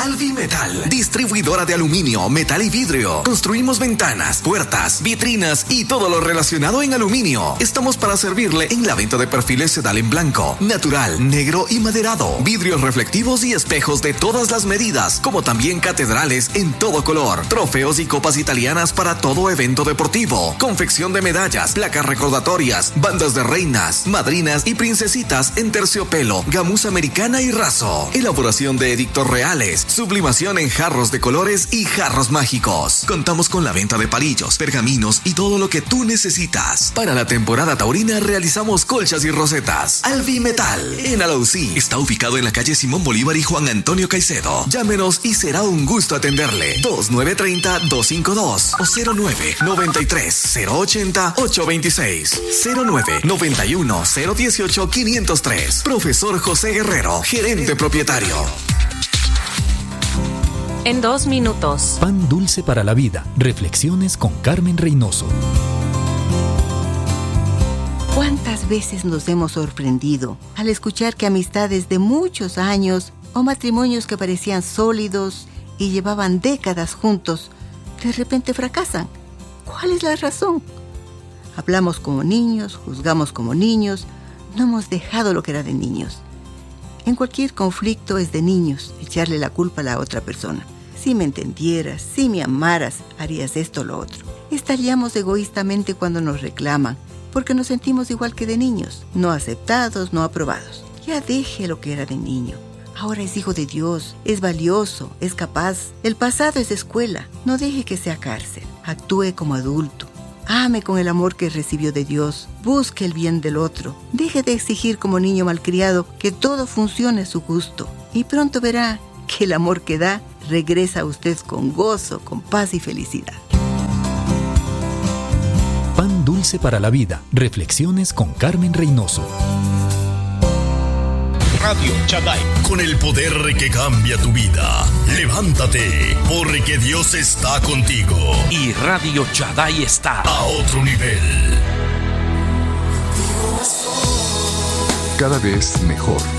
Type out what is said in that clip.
Alvimetal, distribuidora de aluminio, metal y vidrio. Construimos ventanas, puertas, vitrinas y todo lo relacionado en aluminio. Estamos para servirle en la venta de perfiles sedal en blanco, natural, negro y maderado, vidrios reflectivos y espejos de todas las medidas, como también catedrales en todo color, trofeos y copas italianas para todo evento deportivo, confección de medallas, placas recordatorias, bandas de reinas, madrinas y princesitas en terciopelo, gamuza americana y raso, elaboración de edictos reales, sublimación en jarros de colores y jarros mágicos. Contamos con la venta de palillos, pergaminos y todo lo que tú necesitas. Para la temporada taurina realizamos colchas y rosetas. Alvimetal, en Alausí, está ubicado en la calle Simón Bolívar y Juan Antonio Caicedo. Llámenos y será un gusto atenderle. 2930-252 o 0993-080-826. 0991-018-503. Profesor José Guerrero, gerente propietario. En 2 minutos. Pan dulce para la vida. Reflexiones con Carmen Reynoso. ¿Cuántas veces nos hemos sorprendido al escuchar que amistades de muchos años o matrimonios que parecían sólidos y llevaban décadas juntos, de repente fracasan? ¿Cuál es la razón? Hablamos como niños, juzgamos como niños, no hemos dejado lo que era de niños. En cualquier conflicto es de niños echarle la culpa a la otra persona. Si me entendieras, si me amaras, harías esto o lo otro. Estaríamos egoístamente cuando nos reclaman, porque nos sentimos igual que de niños, no aceptados, no aprobados. Ya deje lo que era de niño. Ahora es hijo de Dios, es valioso, es capaz. El pasado es escuela, no deje que sea cárcel. Actúe como adulto. Ame con el amor que recibió de Dios. Busque el bien del otro. Deje de exigir como niño malcriado que todo funcione a su gusto. Y pronto verá que el amor que da regresa a usted con gozo, con paz y felicidad. Pan dulce para la vida. Reflexiones con Carmen Reynoso. Radio Chaday, con el poder que cambia tu vida. Levántate, porque Dios está contigo. Y Radio Chaday está a otro nivel. Cada vez mejor.